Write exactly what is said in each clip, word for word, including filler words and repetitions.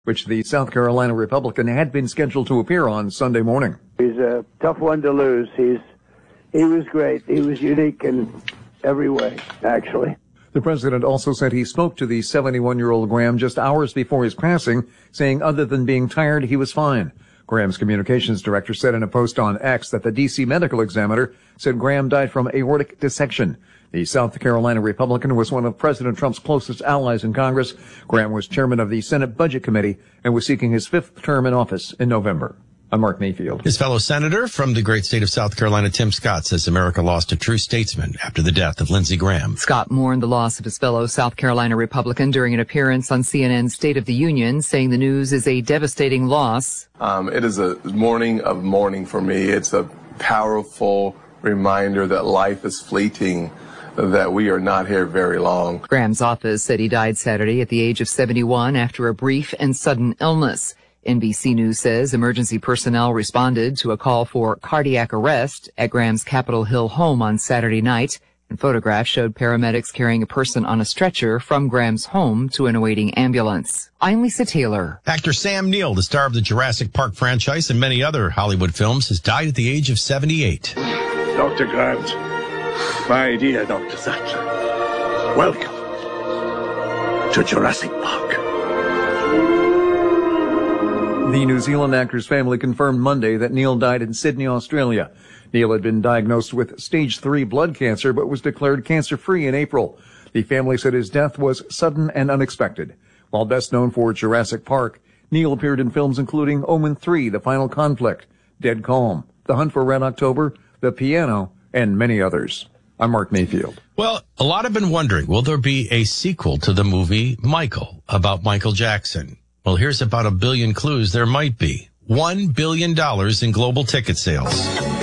which the South Carolina Republican had been scheduled to appear on Sunday morning. He's a tough one to lose. He's he was great. He was unique in every way, actually. The president also said he spoke to the seventy-one-year-old Graham just hours before his passing, saying other than being tired, he was fine. Graham's communications director said in a post on X that the D C medical examiner said Graham died from aortic dissection. The South Carolina Republican was one of President Trump's closest allies in Congress. Graham was chairman of the Senate Budget Committee and was seeking his fifth term in office in November. I'm Mark Mayfield. His fellow senator from the great state of South Carolina, Tim Scott, says America lost a true statesman after the death of Lindsey Graham. Scott mourned the loss of his fellow South Carolina Republican during an appearance on C N N's State of the Union, saying the news is a devastating loss. Um, it is a morning of mourning for me. It's a powerful reminder that life is fleeting, that we are not here very long. Graham's office said he died Saturday at the age of seventy-one after a brief and sudden illness. N B C News says emergency personnel responded to a call for cardiac arrest at Graham's Capitol Hill home on Saturday night, and photographs showed paramedics carrying a person on a stretcher from Graham's home to an awaiting ambulance. I'm Lisa Taylor. Actor Sam Neill, the star of the Jurassic Park franchise and many other Hollywood films, has died at the age of seventy-eight. Doctor Grant, my dear Doctor Sattler, welcome to Jurassic Park. The New Zealand actor's family confirmed Monday that Neil died in Sydney, Australia. Neil had been diagnosed with stage three blood cancer, but was declared cancer-free in April. The family said his death was sudden and unexpected. While best known for Jurassic Park, Neil appeared in films including Omen three, The Final Conflict, Dead Calm, The Hunt for Red October, The Piano, and many others. I'm Mark Mayfield. Well, a lot have been wondering, will there be a sequel to the movie Michael about Michael Jackson? Well, here's about a billion clues there might be. One billion dollars in global ticket sales.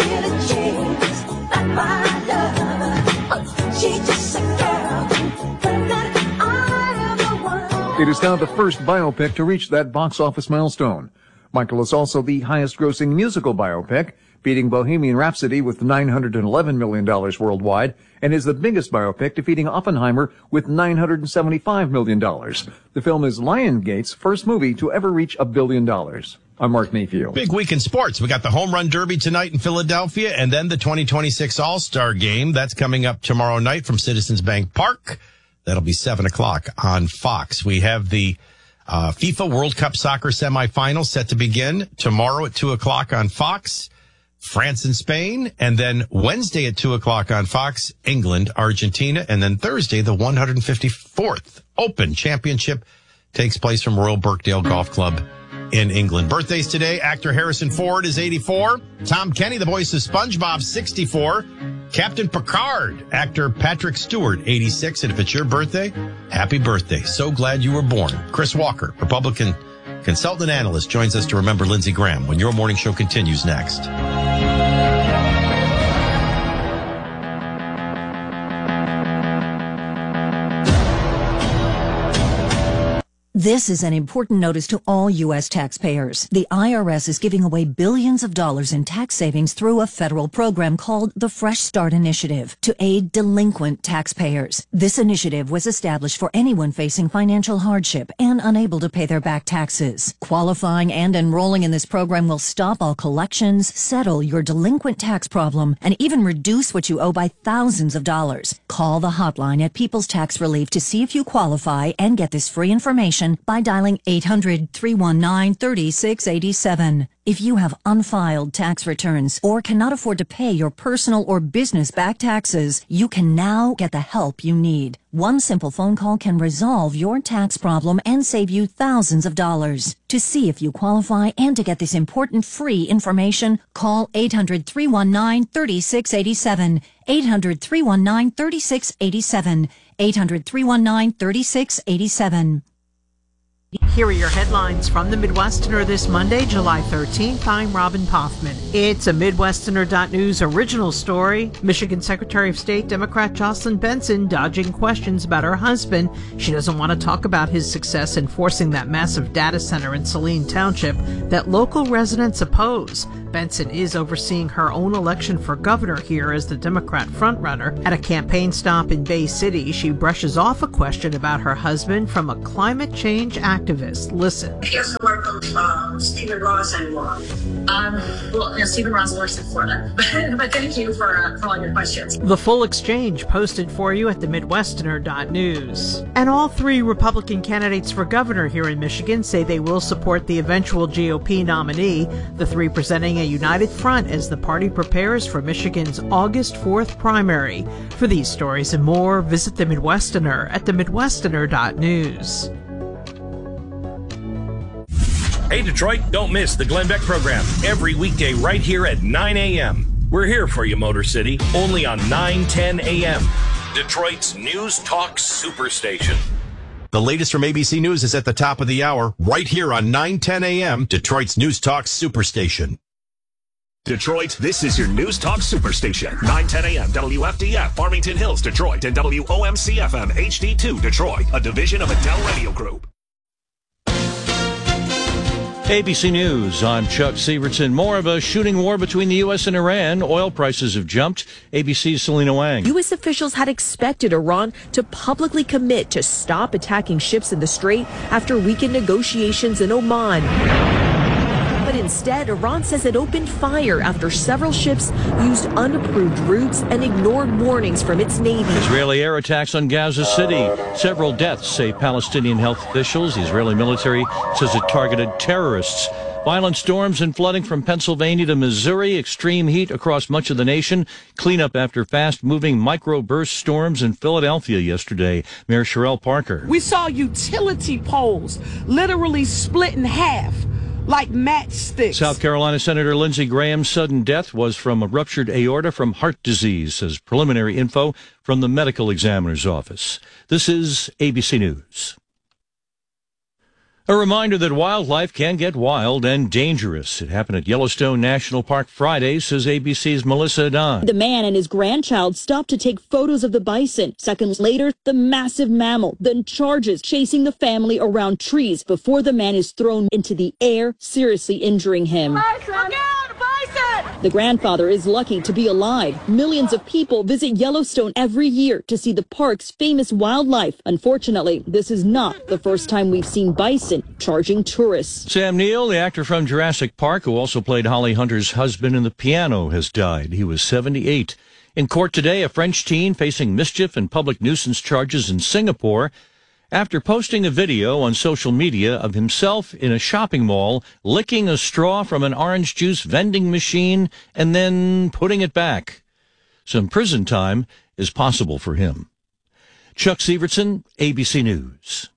It is now the first biopic to reach that box office milestone. Michael is also the highest-grossing musical biopic, beating Bohemian Rhapsody with nine hundred eleven million dollars worldwide, and is the biggest biopic, defeating Oppenheimer with nine hundred seventy-five million dollars. The film is Lionsgate's first movie to ever reach a billion dollars. I'm Mark Mayfield. Big week in sports. We got the Home Run Derby tonight in Philadelphia, and then the twenty twenty-six All-Star Game. That's coming up tomorrow night from Citizens Bank Park. That'll be seven o'clock on Fox. We have the uh, FIFA World Cup soccer semifinals set to begin tomorrow at two o'clock on Fox. France and Spain, and then Wednesday at two o'clock on Fox, England, Argentina, and then Thursday, the one hundred fifty-fourth Open Championship takes place from Royal Birkdale Golf Club in England. Birthdays today, actor Harrison Ford is eighty-four, Tom Kenny, the voice of SpongeBob, sixty-four, Captain Picard, actor Patrick Stewart, eighty-six, and if it's your birthday, happy birthday. So glad you were born. Chris Walker, Republican consultant analyst, joins us to remember Lindsey Graham when your morning show continues next. This is an important notice to all U S taxpayers. The I R S is giving away billions of dollars in tax savings through a federal program called the Fresh Start Initiative to aid delinquent taxpayers. This initiative was established for anyone facing financial hardship and unable to pay their back taxes. Qualifying and enrolling in this program will stop all collections, settle your delinquent tax problem, and even reduce what you owe by thousands of dollars. Call the hotline at People's Tax Relief to see if you qualify and get this free information by dialing eight hundred, three one nine, three six eight seven. If you have unfiled tax returns or cannot afford to pay your personal or business back taxes, you can now get the help you need. One simple phone call can resolve your tax problem and save you thousands of dollars. To see if you qualify and to get this important free information, call eight hundred, three one nine, three six eight seven. eight hundred, three one nine, three six eight seven. eight hundred, three one nine, three six eight seven. Here are your headlines from the Midwesterner this Monday, July thirteenth. I'm Robin Poffman. It's a Midwesterner dot news original story. Michigan Secretary of State Democrat Jocelyn Benson dodging questions about her husband. She doesn't want to talk about his success in forcing that massive data center in Saline Township that local residents oppose. Benson is overseeing her own election for governor here as the Democrat frontrunner. At a campaign stop in Bay City, she brushes off a question about her husband from a climate change activist. Listen. Here's the work of uh, Stephen Ross and Juan. Um, well, you know, Stephen Ross works in Florida, but thank you for, uh, for all your questions. The full exchange posted for you at the midwesterner dot news. And all three Republican candidates for governor here in Michigan say they will support the eventual G O P nominee, the three presenting a united front as the party prepares for Michigan's August fourth primary. For these stories and more, visit the Midwesterner at the midwesterner dot news. Hey, Detroit, don't miss the Glenn Beck program every weekday right here at nine a.m. We're here for you, Motor City, only on nine ten a.m. Detroit's News Talk Superstation. The latest from A B C News is at the top of the hour, right here on nine ten a.m., Detroit's News Talk Superstation. Detroit, this is your News Talk Superstation. nine ten a.m. W F D F, Farmington Hills, Detroit, and W O M C F M H D two, Detroit, a division of Adele Radio Group. A B C News, I'm Chuck Sievertson. More of a shooting war between the U S and Iran. Oil prices have jumped. A B C's Selena Wang. U S officials had expected Iran to publicly commit to stop attacking ships in the Strait after weekend negotiations in Oman. But instead, Iran says it opened fire after several ships used unapproved routes and ignored warnings from its navy. Israeli air attacks on Gaza City. Several deaths, say Palestinian health officials. The Israeli military says it targeted terrorists. Violent storms and flooding from Pennsylvania to Missouri. Extreme heat across much of the nation. Cleanup after fast-moving microburst storms in Philadelphia yesterday. Mayor Sherelle Parker. We saw utility poles literally split in half, like matchsticks. South Carolina Senator Lindsey Graham's sudden death was from a ruptured aorta from heart disease, says preliminary info from the medical examiner's office. This is A B C News. A reminder that wildlife can get wild and dangerous. It happened at Yellowstone National Park Friday, says A B C's Melissa Adon. The man and his grandchild stopped to take photos of the bison. Seconds later, the massive mammal then charges, chasing the family around trees before the man is thrown into the air, seriously injuring him. Bison! The grandfather is lucky to be alive. Millions of people visit Yellowstone every year to see the park's famous wildlife. Unfortunately, this is not the first time we've seen bison charging tourists. Sam Neill, the actor from Jurassic Park, who also played Holly Hunter's husband in The Piano, has died. He was seventy-eight. In court today, a French teen facing mischief and public nuisance charges in Singapore after posting a video on social media of himself in a shopping mall licking a straw from an orange juice vending machine and then putting it back. Some prison time is possible for him. Chuck Sievertson, A B C News.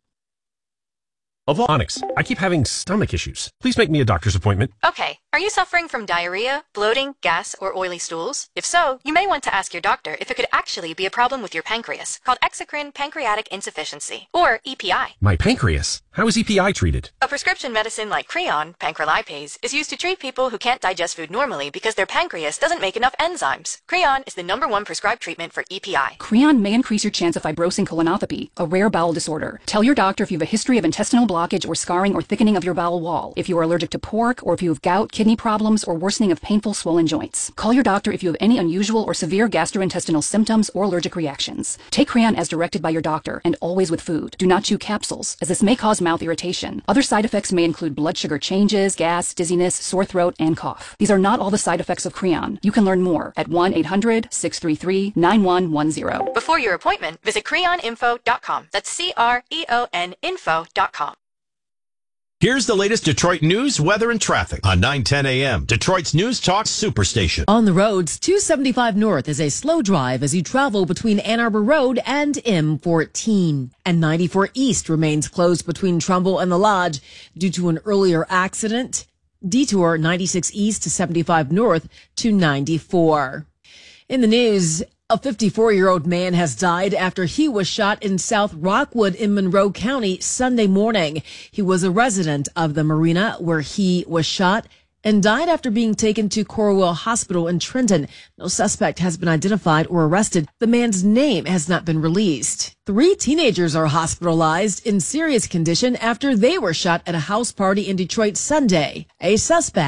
Onyx, I keep having stomach issues. Please make me a doctor's appointment. Okay. Are you suffering from diarrhea, bloating, gas, or oily stools? If so, you may want to ask your doctor if it could actually be a problem with your pancreas, called exocrine pancreatic insufficiency, or E P I. My pancreas? How is E P I treated? A prescription medicine like Creon, pancrelipase, is used to treat people who can't digest food normally because their pancreas doesn't make enough enzymes. Creon is the number one prescribed treatment for E P I. Creon may increase your chance of fibrosing colonopathy, a rare bowel disorder. Tell your doctor if you have a history of intestinal blockage or scarring or thickening of your bowel wall, if you are allergic to pork, or if you have gout, kidney problems, or worsening of painful swollen joints. Call your doctor if you have any unusual or severe gastrointestinal symptoms or allergic reactions. Take Creon as directed by your doctor, and always with food. Do not chew capsules, as this may cause mouth irritation. Other side effects may include blood sugar changes, gas, dizziness, sore throat, and cough. These are not all the side effects of Creon. You can learn more at one eight hundred, six three three, nine one one zero. Before your appointment, visit creon info dot com. That's C R E O N info dot com. Here's the latest Detroit news, weather, and traffic on nine ten a.m. Detroit's News Talk Superstation. On the roads, two seventy-five North is a slow drive as you travel between Ann Arbor Road and M fourteen. And ninety-four East remains closed between Trumbull and the Lodge due to an earlier accident. Detour ninety-six East to seventy-five North to ninety-four. In the news, a fifty-four-year-old man has died after he was shot in South Rockwood in Monroe County Sunday morning. He was a resident of the marina where he was shot and died after being taken to Corwell Hospital in Trenton. No suspect has been identified or arrested. The man's name has not been released. Three teenagers are hospitalized in serious condition after they were shot at a house party in Detroit Sunday. A suspect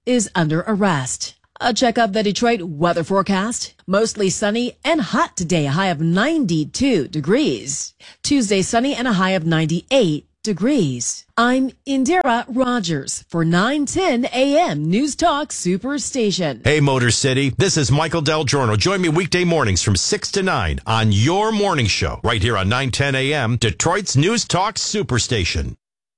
is under arrest. A check of the Detroit weather forecast. Mostly sunny and hot today, a high of ninety-two degrees. Tuesday, sunny and a high of ninety-eight degrees. I'm Indira Rogers for nine ten A M News Talk Superstation. Hey, Motor City, this is Michael Del Giorno. Join me weekday mornings from six to nine on your morning show right here on nine ten A M, Detroit's News Talk Superstation.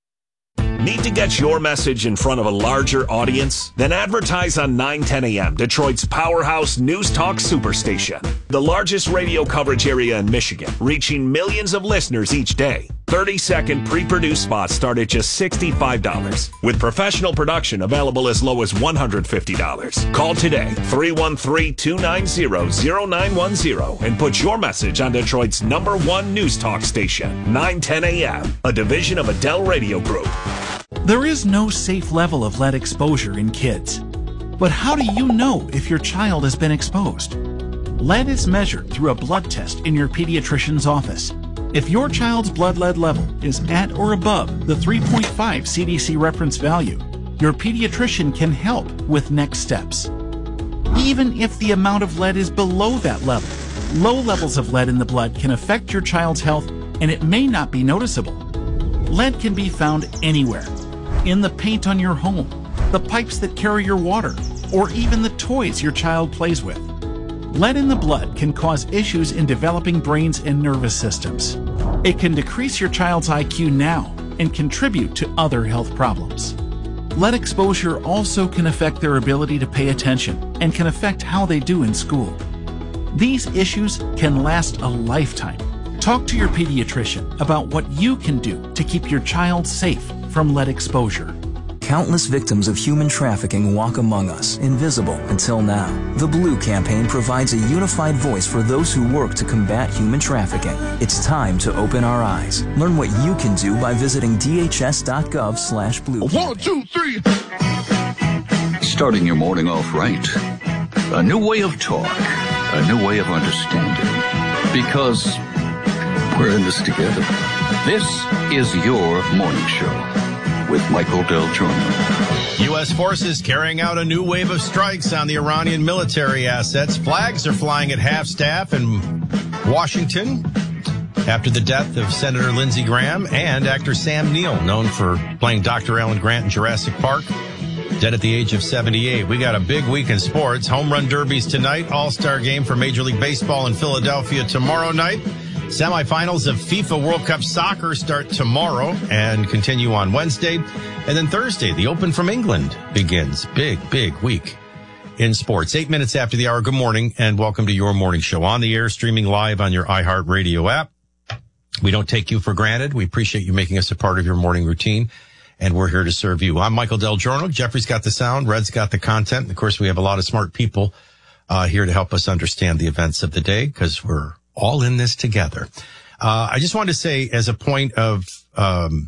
Need to get your message in front of a larger audience? Then advertise on nine ten A M, Detroit's powerhouse News Talk Superstation. The largest radio coverage area in Michigan, reaching millions of listeners each day. thirty-second pre-produced spots start at just sixty-five dollars, with professional production available as low as one hundred fifty dollars. Call today, three one three, two nine zero, zero nine one zero, and put your message on Detroit's number one News Talk station, nine ten A M, a division of Adele Radio Group. There is no safe level of lead exposure in kids. But how do you know if your child has been exposed? Lead is measured through a blood test in your pediatrician's office. If your child's blood lead level is at or above the three point five C D C reference value, your pediatrician can help with next steps. Even if the amount of lead is below that level, low levels of lead in the blood can affect your child's health and it may not be noticeable. Lead can be found anywhere. In the paint on your home, the pipes that carry your water, or even the toys your child plays with. Lead in the blood can cause issues in developing brains and nervous systems. It can decrease your child's I Q now and contribute to other health problems. Lead exposure also can affect their ability to pay attention and can affect how they do in school. These issues can last a lifetime. Talk to your pediatrician about what you can do to keep your child safe from lead exposure. Countless victims of human trafficking walk among us, invisible until now. The Blue Campaign provides a unified voice for those who work to combat human trafficking. It's time to open our eyes. Learn what you can do by visiting D H S dot gov slash blue. One, two, three. Starting your morning off right. A new way of talk. A new way of understanding. Because we're in this together. This is your morning show with Michael Del Giorno. U S forces carrying out a new wave of strikes on the Iranian military assets. Flags are flying at half-staff in Washington after the death of Senator Lindsey Graham and actor Sam Neill, known for playing Doctor Alan Grant in Jurassic Park, dead at the age of seventy-eight. We got a big week in sports. Home run derbies tonight. All-star game for Major League Baseball in Philadelphia tomorrow night. Semifinals of FIFA World Cup Soccer start tomorrow and continue on Wednesday. And then Thursday, the Open from England begins. Big, big week in sports. Eight minutes after the hour. Good morning and welcome to your morning show. On the air, streaming live on your iHeartRadio app. We don't take you for granted. We appreciate you making us a part of your morning routine. And we're here to serve you. I'm Michael Del Giorno. Jeffrey's got the sound. Red's got the content. Of course, we have a lot of smart people uh, here to help us understand the events of the day because we're all in this together. Uh, I just wanted to say as a point of, um,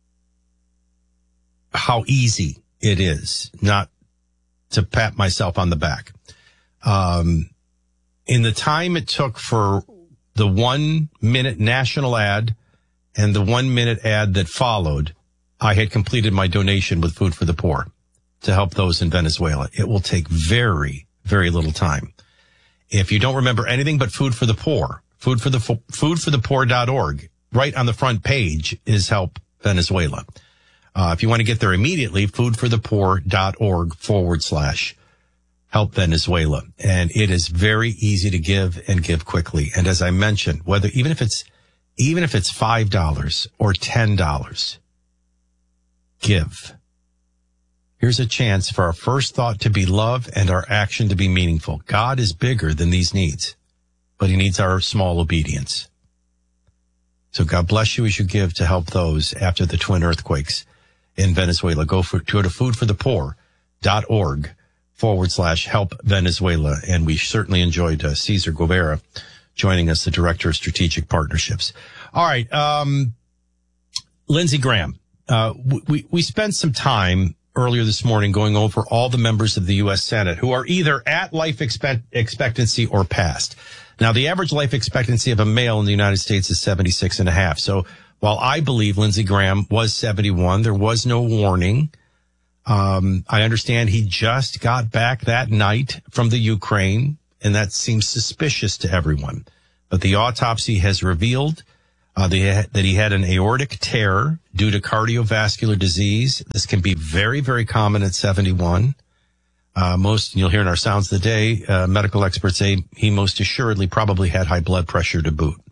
how easy it is not to pat myself on the back. Um, in the time it took for the one minute national ad and the one minute ad that followed, I had completed my donation with Food for the Poor to help those in Venezuela. It will take very, very little time. If you don't remember anything but Food for the Poor, food for the food for the poor dot org, right on the front page is Help Venezuela. Uh, if you want to get there immediately, food for the poor dot org forward slash Help Venezuela. And it is very easy to give and give quickly. And as I mentioned, whether, even if it's, even if it's five dollars or ten dollars, give. Here's a chance for our first thought to be love and our action to be meaningful. God is bigger than these needs, but he needs our small obedience. So God bless you as you give to help those after the twin earthquakes in Venezuela. Go for, go to food for the poor dot org forward slash Help Venezuela. And we certainly enjoyed uh, Cesar Guevara joining us, the Director of Strategic Partnerships. All right. Um, Lindsey Graham, uh, we, we spent some time earlier this morning going over all the members of the U S Senate who are either at life expect- expectancy or past. Now, the average life expectancy of a male in the United States is seventy-six and a half. So while I believe Lindsey Graham was seventy-one, there was no warning. Um, I understand he just got back that night from the Ukraine, and that seems suspicious to everyone. But the autopsy has revealed uh, the, that he had an aortic tear due to cardiovascular disease. This can be very, very common at seventy-one. Uh, most, you'll hear in our Sounds of the Day, uh, medical experts say he most assuredly probably had high blood pressure to boot.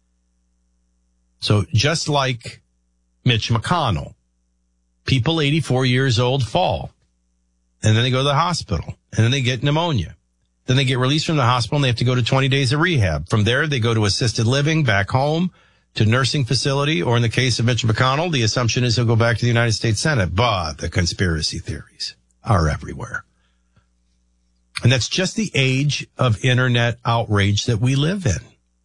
So just like Mitch McConnell, people eighty-four years old fall, and then they go to the hospital, and then they get pneumonia. Then they get released from the hospital, and they have to go to twenty days of rehab. From there, they go to assisted living, back home, to nursing facility, or in the case of Mitch McConnell, the assumption is he'll go back to the United States Senate. But the conspiracy theories are everywhere. And that's just the age of internet outrage that we live in.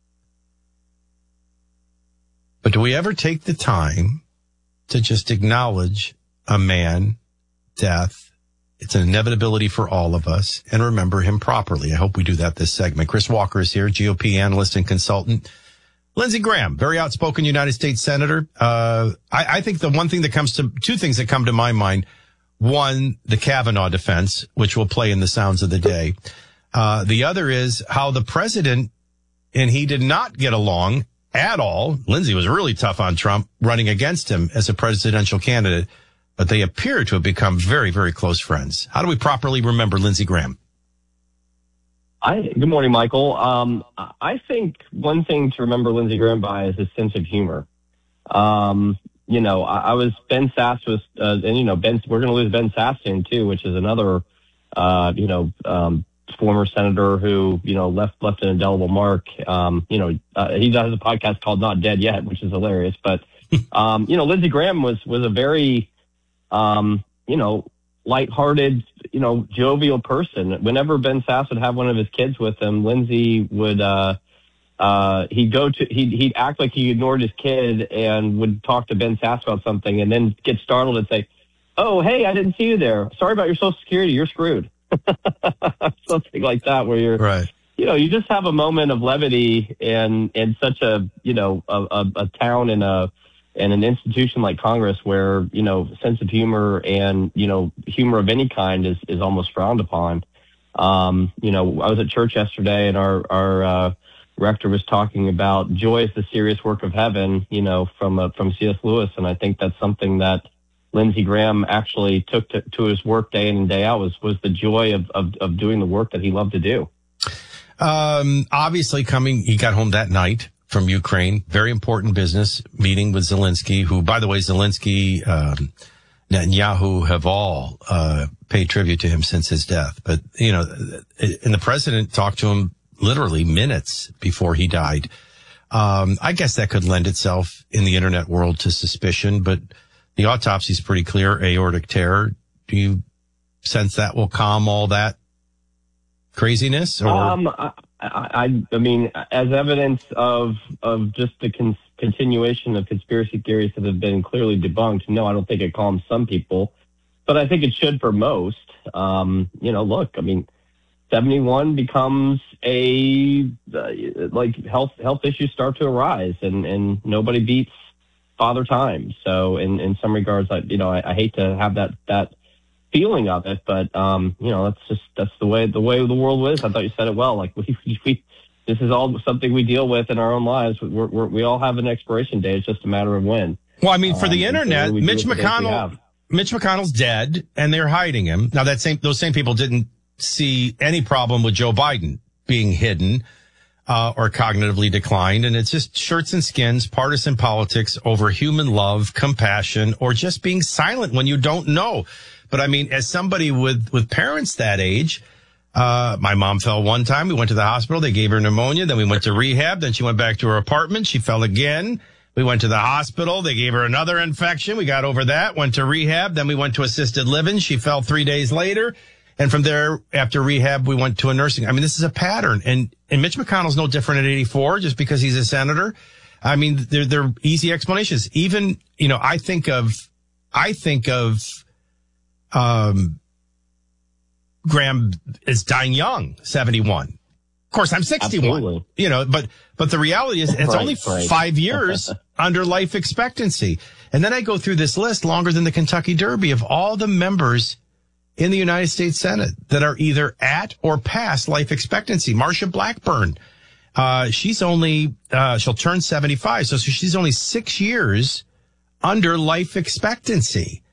But do we ever take the time to just acknowledge a man, death? It's an inevitability for all of us, and remember him properly. I hope we do that this segment. Chris Walker is here, G O P analyst and consultant. Lindsey Graham, very outspoken United States Senator. Uh, I, I think the one thing that comes to, two things that come to my mind. One, the Kavanaugh defense, which will play in the Sounds of the Day. Uh, the other is how the president and he did not get along at all. Lindsey was really tough on Trump running against him as a presidential candidate, but they appear to have become very, very close friends. How do we properly remember Lindsey Graham? I, good morning, Michael. Um, I think one thing to remember Lindsey Graham by is his sense of humor. Um, you know, I, I was Ben Sass was, uh, and you know, Ben, we're going to lose Ben Sass soon too, which is another, uh, you know, um, former senator who, you know, left, left an indelible mark. Um, you know, uh, he does a podcast called Not Dead Yet, which is hilarious. But, um, you know, Lindsey Graham was, was a very, um, you know, lighthearted, you know, jovial person. Whenever Ben Sass would have one of his kids with him, Lindsey would, uh, uh, he'd go to, he'd, he'd act like he ignored his kid and would talk to Ben Sass about something and then get startled and say, "Oh, hey, I didn't see you there. Sorry about your Social Security. You're screwed." Something like that, where you're, right. You know, you just have a moment of levity in, in such a, you know, a, a, a town and a, and an institution like Congress where, you know, sense of humor and, you know, humor of any kind is, is almost frowned upon. Um, you know, I was at church yesterday and our, our, uh, rector was talking about joy is the serious work of heaven, you know, from, uh, from C S Lewis. And I think that's something that Lindsey Graham actually took to, to his work day in and day out was, was the joy of, of, of doing the work that he loved to do. Um, obviously coming, he got home that night from Ukraine, very important business meeting with Zelensky, who, by the way, Zelensky, um, Netanyahu have all, uh, paid tribute to him since his death. But, you know, and the president talked to him literally minutes before he died. Um, I guess that could lend itself in the internet world to suspicion, but the autopsy is pretty clear, aortic tear. Do you sense that will calm all that craziness? Or? Um, I, I, I mean, as evidence of of just the con- continuation of conspiracy theories that have been clearly debunked, no, I don't think it calms some people, but I think it should for most. Um, you know, look, I mean, seventy-one becomes a uh, like health health issues start to arise, and and nobody beats Father Time. So in in some regards, I you know I, I hate to have that that feeling of it, but um you know that's just that's the way the way the world is. I thought you said it well. Like we we this is all something we deal with in our own lives. We're, we're, we all have an expiration date. It's just a matter of when. Well, I mean, for the um, internet, so Mitch McConnell, Mitch McConnell's dead, and they're hiding him. Now, that same those same people didn't see any problem with Joe Biden being hidden uh, or cognitively declined, and it's just shirts and skins, partisan politics over human love, compassion, or just being silent when you don't know. But I mean, as somebody with with parents that age, uh, my mom fell one time. We went to the hospital. They gave her pneumonia. Then we went to rehab. Then she went back to her apartment. She fell again. We went to the hospital. They gave her another infection. We got over that. Went to rehab. Then we went to assisted living. She fell three days later. And from there, after rehab, we went to a nursing. I mean, this is a pattern. And, and Mitch McConnell's no different at eighty-four just because he's a senator. I mean, they're, they're easy explanations. Even, you know, I think of, I think of, um, Graham is dying young, seventy-one. course, I'm sixty-one, Absolutely. you know, but, but the reality is it's Right, only right. five years under life expectancy. And then I go through this list longer than the Kentucky Derby of all the members in the United States Senate that are either at or past life expectancy. Marsha Blackburn, uh, she's only, uh, she'll turn seventy-five. So, so she's only six years under life expectancy.